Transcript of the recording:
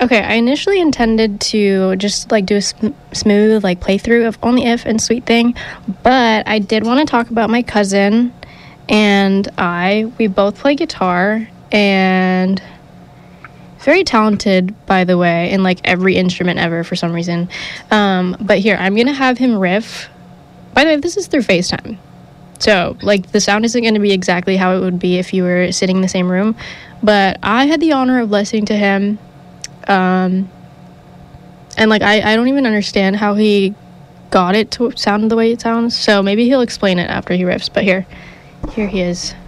Okay, I initially intended to just like do a smooth like playthrough of Only If and Sweet Thing, but I did want to talk about my cousin and we both play guitar, and very talented, by the way, in like every instrument ever for some reason. But here, I'm gonna have him riff. By the way, this is through FaceTime, so like the sound isn't going to be exactly how it would be if you were sitting in the same room, but I had the honor of listening to him. And like I don't even understand how he got it to sound the way it sounds, so maybe he'll explain it after he riffs. But here he is.